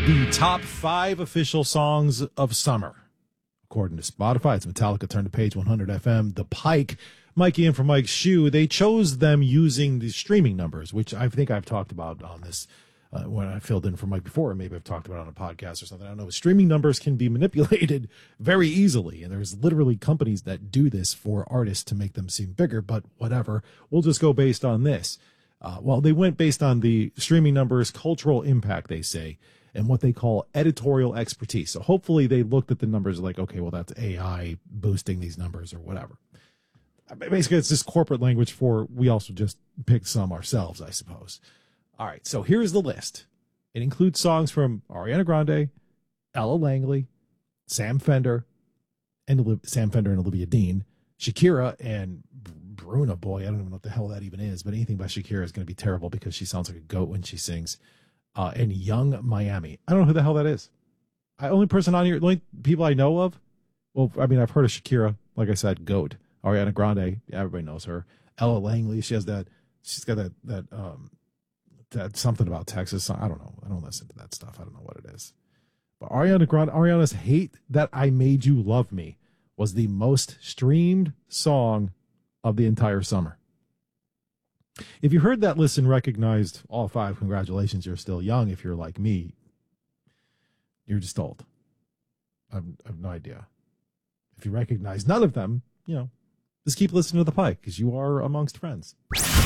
The top 5 official songs of summer. According to Spotify, it's Metallica, Turn to Page, 100 FM, The Pike, Mikey in for Mike's Shoe. They chose them using the streaming numbers, which I think I've talked about on this when I filled in for Mike before, or maybe I've talked about it on a podcast or something. I don't know. Streaming numbers can be manipulated very easily, and there's literally companies that do this for artists to make them seem bigger, but whatever. We'll just go based on this. Well, they went based on the streaming numbers, cultural impact, they say, and what they call editorial expertise. So hopefully they looked at the numbers like, okay, well, that's AI boosting these numbers or whatever. Basically, it's just corporate language for we also just picked some ourselves, I suppose. All right, so here's the list. It includes songs from Ariana Grande, Ella Langley, Sam Fender and Olivia Dean, Shakira and Bruna. Boy, I don't even know what the hell that even is, but anything by Shakira is going to be terrible because she sounds like a goat when she sings. And Young Miami. I don't know who the hell that is. Only person on here, only people I know of. Well, I mean, I've heard of Shakira, like I said, GOAT. Ariana Grande, everybody knows her. Ella Langley, she's got that something about Texas. I don't know. I don't listen to that stuff. I don't know what it is. But Ariana's Hate That I Made You Love Me was the most streamed song of the entire summer. If you heard that list and recognized all 5, congratulations, you're still young. If you're like me, you're just old. I have no idea. If you recognize none of them, just keep listening to The Pike because you are amongst friends.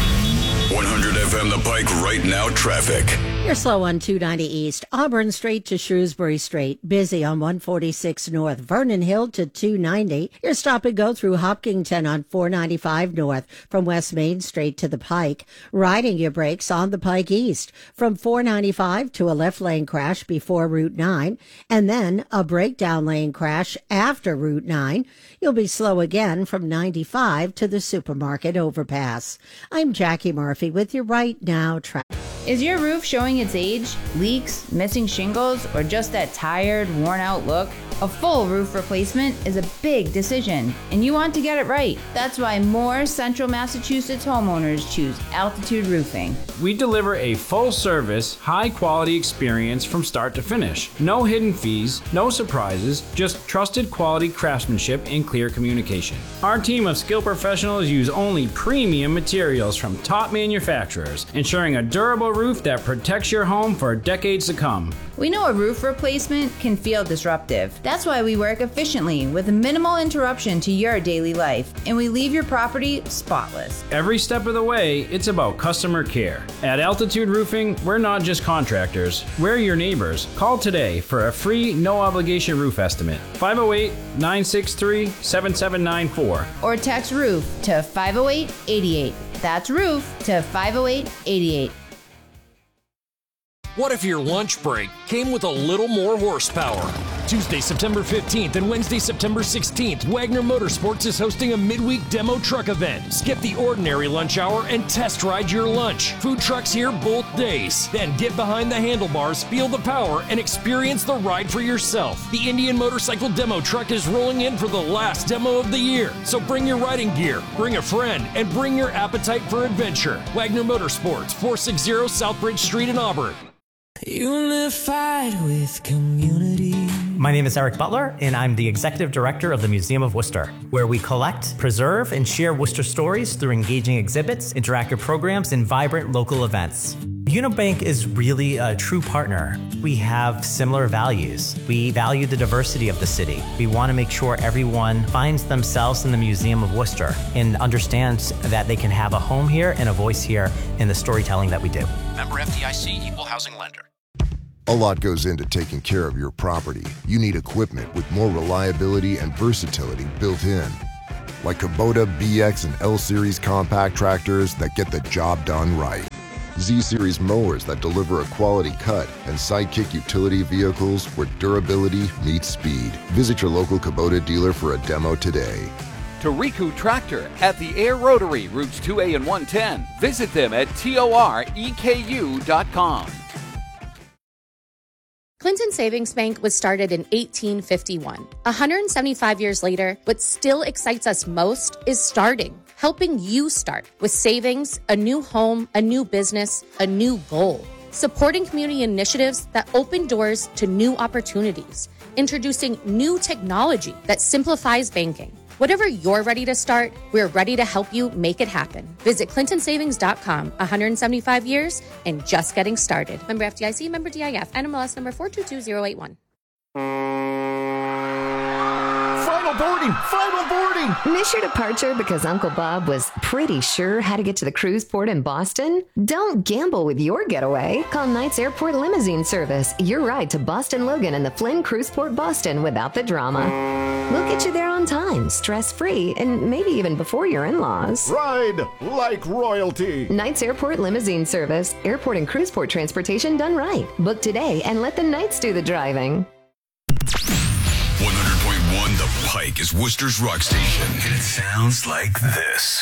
100 FM The Pike right now traffic. You're slow on 290 East, Auburn Street to Shrewsbury Street. Busy on 146 North, Vernon Hill to 290. Your stop and go through Hopkinton on 495 North from West Main Street to the Pike. Riding your brakes on the Pike East from 495 to a left lane crash before Route 9 and then a breakdown lane crash after Route 9. You'll be slow again from 95 to the supermarket overpass. I'm Jackie Murphy with your Right Now traffic. Is your roof showing its age, leaks, missing shingles, or just that tired, worn-out look? A full roof replacement is a big decision, and you want to get it right. That's why more Central Massachusetts homeowners choose Altitude Roofing. We deliver a full-service, high-quality experience from start to finish. No hidden fees, no surprises, just trusted quality craftsmanship and clear communication. Our team of skilled professionals use only premium materials from top manufacturers, ensuring a durable roof that protects your home for decades to come. We know a roof replacement can feel disruptive. That's why we work efficiently with minimal interruption to your daily life, and we leave your property spotless. Every step of the way, it's about customer care. At Altitude Roofing, we're not just contractors, we're your neighbors. Call today for a free, no-obligation roof estimate. 508-963-7794. Or text ROOF to 508-88. That's ROOF to 508-88. What if your lunch break came with a little more horsepower? Tuesday, September 15th and Wednesday, September 16th, Wagner Motorsports is hosting a midweek demo truck event. Skip the ordinary lunch hour and test ride your lunch. Food trucks here both days. Then get behind the handlebars, feel the power, and experience the ride for yourself. The Indian Motorcycle Demo Truck is rolling in for the last demo of the year. So bring your riding gear, bring a friend, and bring your appetite for adventure. Wagner Motorsports, 460 Southbridge Street in Auburn. Unified with community. My name is Eric Butler, and I'm the Executive Director of the Museum of Worcester, where we collect, preserve, and share Worcester stories through engaging exhibits, interactive programs, and vibrant local events. Unibank is really a true partner. We have similar values. We value the diversity of the city. We want to make sure everyone finds themselves in the Museum of Worcester and understands that they can have a home here and a voice here in the storytelling that we do. Member FDIC, Equal Housing Lender. A lot goes into taking care of your property. You need equipment with more reliability and versatility built in. Like Kubota BX and L-Series compact tractors that get the job done right. Z-Series mowers that deliver a quality cut, and Sidekick utility vehicles where durability meets speed. Visit your local Kubota dealer for a demo today. Toriku Tractor at the Air Rotary, routes 2A and 110. Visit them at toreku.com. Clinton Savings Bank was started in 1851. 175 years later, what still excites us most is starting, helping you start with savings, a new home, a new business, a new goal. supporting community initiatives that open doors to new opportunities, introducing new technology that simplifies banking. Whatever you're ready to start, we're ready to help you make it happen. Visit ClintonSavings.com. 175 years and just getting started. Member FDIC, member DIF, NMLS number 422081. Final boarding! Miss your departure because Uncle Bob was pretty sure how to get to the cruise port in Boston? Don't gamble with your getaway. Call Knights Airport Limousine Service. Your ride to Boston Logan and the Flynn Cruise Port Boston without the drama. We'll get you there on time, stress-free, and maybe even before your in-laws. Ride like royalty. Knights Airport Limousine Service. Airport and cruise port transportation done right. Book today and let the Knights do the driving. 100.1 The Pike is Worcester's rock station, and it sounds like this.